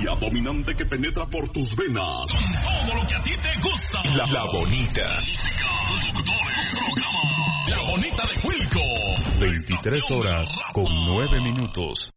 energía dominante que penetra por tus venas. Con todo lo que a ti te gusta. La bonita. Música, locutores, programa. La bonita de Wilco. 23 horas con 9 minutos.